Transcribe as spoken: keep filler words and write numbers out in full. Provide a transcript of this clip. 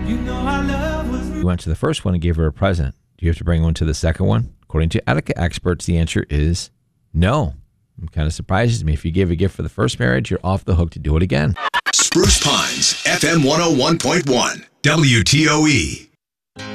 You know our love was You went to the first one and gave her a present. Do you have to bring one to the second one? According to etiquette experts, the answer is no. It kind of surprises me. If you gave a gift for the first marriage, you're off the hook to do it again. Spruce Pines, F M one oh one point one, W T O E.